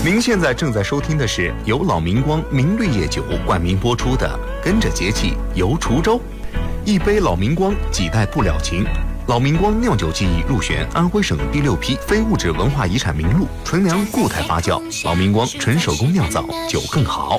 您现在正在收听的是由老明光明绿叶酒冠名播出的《跟着节气游滁州》，一杯老明光，几代不了情。老明光酿酒技艺入选安徽省第6批非物质文化遗产名录，纯粮固态发酵，老明光纯手工酿造，酒更好。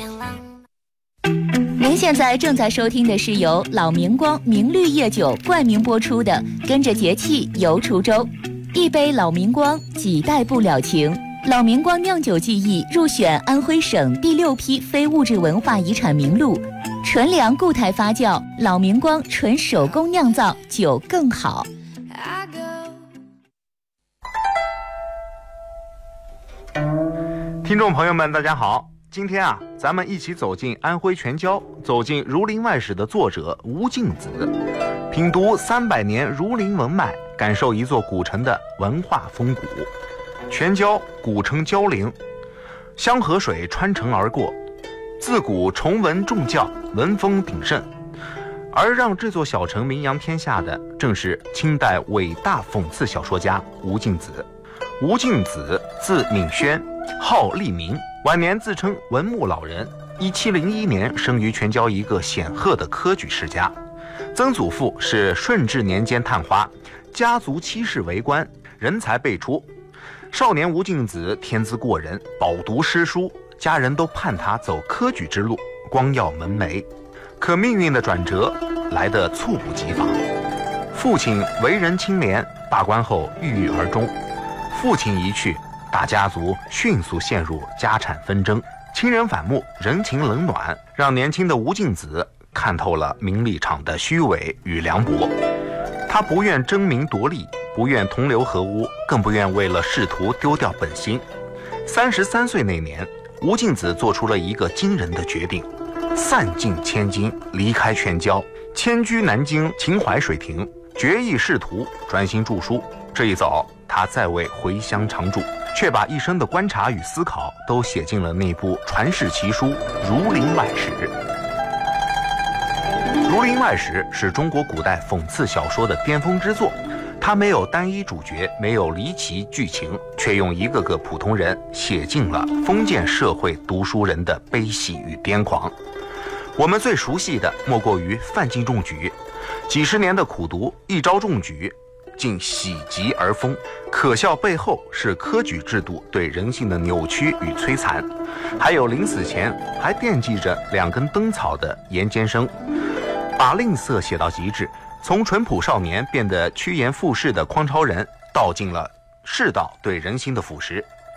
您现在正在收听的是由老明光明绿叶酒冠名播出的《跟着节气游滁州》，一杯老明光，几代不了情。老明光酿酒技艺入选安徽省第6批非物质文化遗产名录，纯粮固态发酵，老明光纯手工酿造，酒更好。 听众朋友们大家好，今天咱们一起走进安徽全椒，走进《儒林外史》的作者吴敬梓，品读300年儒林文脉，感受一座古城的文化风骨。全椒古称椒陵，湘河水穿城而过，自古崇文重教，文风鼎盛，而让这座小城名扬天下的正是清代伟大讽刺小说家吴敬梓。吴敬梓字敏轩，号立明，晚年自称文牧老人。1701年生于全椒一个显赫的科举世家，曾祖父是顺治年间探花，家族妻室为官，人才辈出。少年吴敬梓天资过人，饱读诗书，家人都盼他走科举之路，光耀门楣。可命运的转折来得猝不及防，父亲为人清廉，罢官后郁郁而终。父亲一去，大家族迅速陷入家产纷争，亲人反目，人情冷暖，让年轻的吴敬梓看透了名利场的虚伪与凉薄。他不愿争名夺利，不愿同流合污，更不愿为了仕途丢掉本心。33岁那年，吴敬梓做出了一个惊人的决定，散尽千金，离开全椒，迁居南京秦淮水亭，决意仕途，专心著书。这一走，他再未回乡常住，却把一生的观察与思考都写进了那部传世奇书《儒林外史》。《儒林外史》是中国古代讽刺小说的巅峰之作，它没有单一主角，没有离奇剧情，却用一个个普通人写尽了封建社会读书人的悲喜与癫狂。我们最熟悉的莫过于范进中举，几十年的苦读，一朝中举，竟喜极而疯。可笑背后是科举制度对人性的扭曲与摧残，还有临死前还惦记着2根灯草的严监生，把吝啬写到极致，从淳朴少年变得趋炎附势的匡超人，道尽了世道对人心的腐蚀。